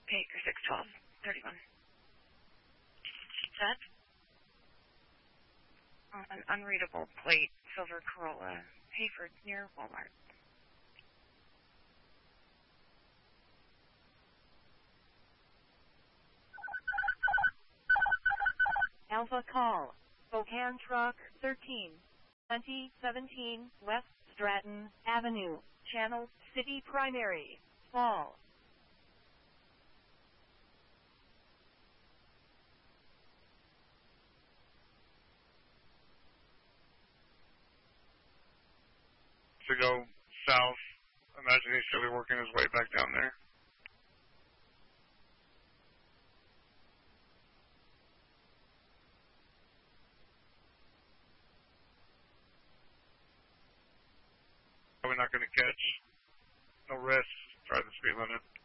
Baker 612, 31. Set. An unreadable plate, silver Corolla, Hayford, near Walmart. Alpha call. Spokane Truck 13, 2017 West Stratton Avenue, Channel City Primary, Fall. To go south, imagine he's still working his way back down there. Probably not going to catch. No rest. Try the speed limit.